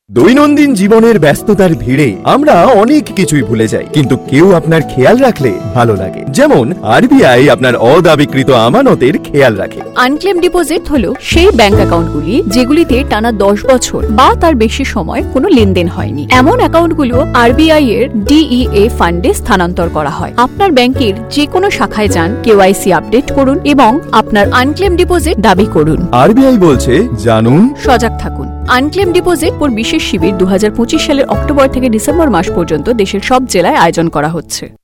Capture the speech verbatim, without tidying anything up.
দৈনন্দিন জীবনের ব্যস্ততার ভিড়ে আমরা অনেক কিছুই ভুলে যাই, কিন্তু কেউ আপনার খেয়াল রাখলে ভালো লাগে। যেমন আরবিআই আপনার অদাবিকৃত আমানতের খেয়াল রাখে। আনক্লেম ডিপোজিট হলো সেই ব্যাংক অ্যাকাউন্টগুলি যেগুলিতে টানা দশ বছর বা তার বেশি সময় কোনো লেনদেন হয়নি। এমন অ্যাকাউন্টগুলো আরবিআই এর ডিইএ ফান্ডে স্থানান্তর করা হয়। আপনার ব্যাংকের যে কোনো শাখায় যান, কেওয়াইসি আপডেট করুন এবং আপনার আনক্লেম ডিপোজিট দাবি করুন। আরবিআই বলছে, জানুন, সজাগ থাকুন। আনক্লেম ডিপোজিট পর বিশেষ শিবির দু হাজার পঁচিশ সালের অক্টোবর থেকে ডিসেম্বর মাস পর্যন্ত দেশের সব জেলায় আয়োজন করা হচ্ছে।